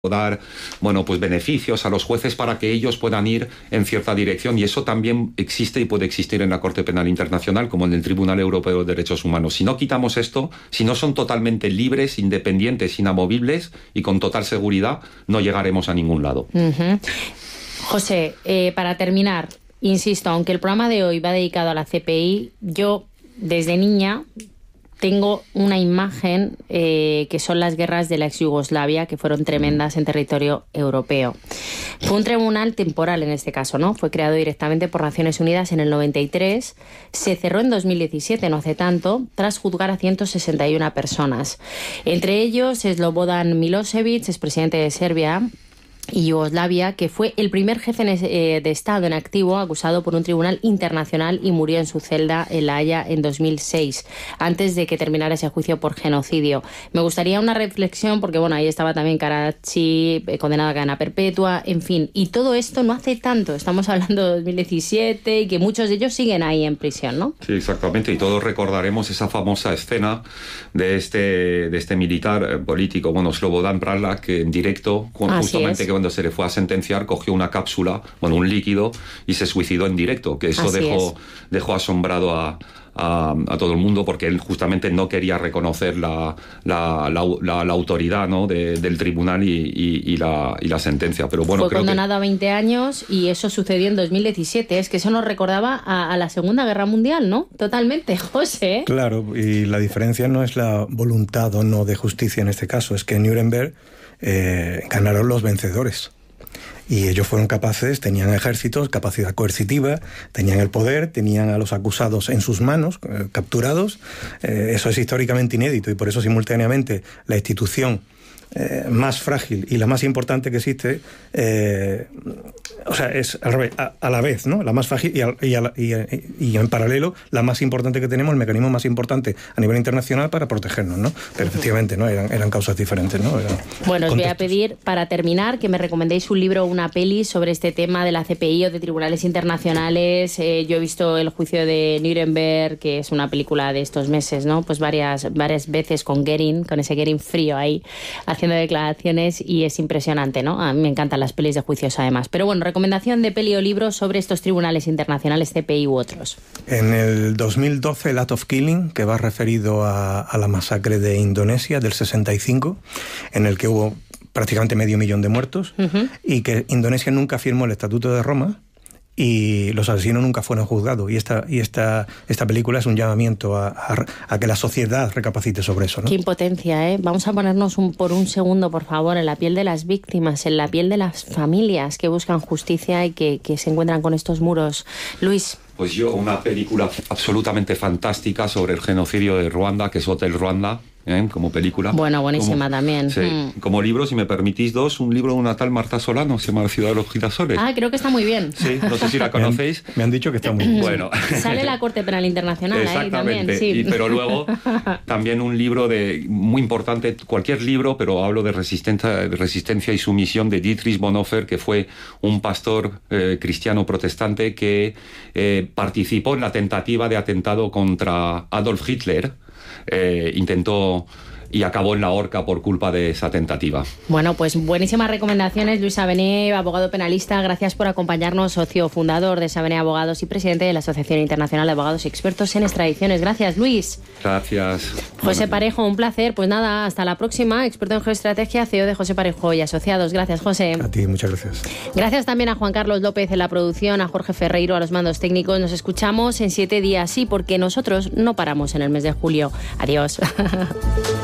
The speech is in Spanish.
dar, bueno, pues beneficios a los jueces para que ellos puedan ir en cierta dirección, y eso también existe y puede existir en la Corte Penal Internacional como en el Tribunal Europeo de Derechos Humanos. Si no quitamos esto, si no son totalmente libres, independientes, inamovibles y con total seguridad, no llegaremos a ningún lado. José, para terminar, insisto, aunque el programa de hoy va dedicado a la CPI, yo desde niña tengo una imagen que son las guerras de la ex Yugoslavia, que fueron tremendas en territorio europeo. Fue un tribunal temporal en este caso, ¿no? Fue creado directamente por Naciones Unidas en el 93, se cerró en 2017, no hace tanto, tras juzgar a 161 personas. Entre ellos Slobodan Milosevic, expresidente de Serbia y Yugoslavia, que fue el primer jefe de Estado en activo acusado por un tribunal internacional y murió en su celda en La Haya en 2006, antes de que terminara ese juicio por genocidio. Me gustaría una reflexión, porque bueno, ahí estaba también Karachi, condenado a cadena perpetua, en fin, y todo esto no hace tanto, estamos hablando de 2017 y que muchos de ellos siguen ahí en prisión, ¿no? Sí, exactamente, y todos recordaremos esa famosa escena de este militar político, bueno, Slobodan Praljak, que en directo, justamente que cuando se le fue a sentenciar, cogió una cápsula, bueno, un líquido, y se suicidó en directo, que eso dejó asombrado a todo el mundo, porque él justamente no quería reconocer la autoridad, ¿no?, del tribunal y la sentencia. Pero bueno, fue condenado a 20 años y eso sucedió en 2017. Es que eso nos recordaba a la Segunda Guerra Mundial, ¿no? Totalmente, José. Claro, y la diferencia no es la voluntad o no de justicia en este caso, es que en Nuremberg ganaron los vencedores. Y ellos fueron capaces, tenían ejércitos, capacidad coercitiva, tenían el poder, tenían a los acusados en sus manos, capturados. Eso es históricamente inédito y por eso simultáneamente la institución más frágil y la más importante que existe, o sea, es al revés, a la vez, ¿no? La más frágil y en paralelo la más importante que tenemos, el mecanismo más importante a nivel internacional para protegernos, ¿no? Pero efectivamente, ¿no? Eran causas diferentes, ¿no? Bueno, os voy a pedir, para terminar, que me recomendéis un libro o una peli sobre este tema de la CPI o de tribunales internacionales. Yo he visto El juicio de Nuremberg, que es una película de estos meses, ¿no? Pues varias veces con Göring, con ese Göring frío ahí, haciendo declaraciones, y es impresionante, ¿no? A mí me encantan las pelis de juicios además. Pero bueno, recomendación de peli o libro sobre estos tribunales internacionales, CPI u otros. En el 2012, el Act of Killing, que va referido a la masacre de Indonesia del 65, en el que hubo prácticamente 500.000 de muertos, y que Indonesia nunca firmó el Estatuto de Roma, y los asesinos nunca fueron juzgados. Y esta película es un llamamiento a que la sociedad recapacite sobre eso, ¿no? Qué impotencia, ¿eh? Vamos a ponernos por un segundo, por favor, en la piel de las víctimas, en la piel de las familias que buscan justicia y que se encuentran con estos muros. Luis. Pues yo, una película absolutamente fantástica sobre el genocidio de Ruanda, que es Hotel Ruanda, como película. Bueno, buenísima también. Sí. Como libro, si me permitís dos, un libro de una tal Marta Solano, se llama La ciudad de los girasoles. Ah, creo que está muy bien. Sí, no sé si la conocéis. Me han dicho que está muy bien. Bueno. Sale la Corte Penal Internacional ahí también. Sí. Pero luego también un libro muy importante, cualquier libro, pero hablo de resistencia y sumisión, de Dietrich Bonhoeffer, que fue un pastor cristiano protestante que participó en la tentativa de atentado contra Adolf Hitler. Intentó y acabó en la horca por culpa de esa tentativa. Bueno, pues buenísimas recomendaciones. Luis Sabené, abogado penalista, gracias por acompañarnos, socio fundador de Sabené Abogados y presidente de la Asociación Internacional de Abogados y Expertos en Extradiciones. Gracias, Luis. Gracias. José Parejo, un placer. Pues nada, hasta la próxima. Experto en geoestrategia, CEO de José Parejo y Asociados. Gracias, José. A ti, muchas gracias. Gracias también a Juan Carlos López en la producción, a Jorge Ferreiro a los mandos técnicos. Nos escuchamos en 7 días, sí, porque nosotros no paramos en el mes de julio. Adiós.